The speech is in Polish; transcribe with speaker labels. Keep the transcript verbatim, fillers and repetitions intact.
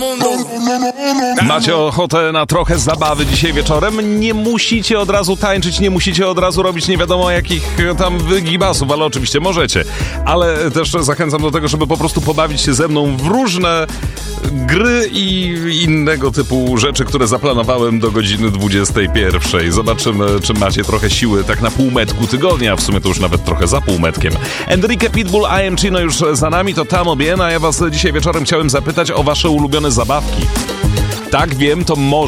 Speaker 1: Macie ochotę na trochę zabawy dzisiaj wieczorem? Nie musicie od razu tańczyć, nie musicie od razu robić nie wiadomo jakich tam wygibasów, ale oczywiście możecie. Ale też zachęcam do tego, żeby po prostu pobawić się ze mną w różne gry i innego typu rzeczy, które zaplanowałem do godziny dwudziestej pierwszej. Zobaczymy, czy macie trochę siły tak na półmetku tygodnia, w sumie to już nawet trochę za półmetkiem. Enrique Pitbull, I Am Chino już za nami, to Tamo Bien, a ja was dzisiaj wieczorem chciałem zapytać o wasze ulubione zabawki. Tak, wiem, to może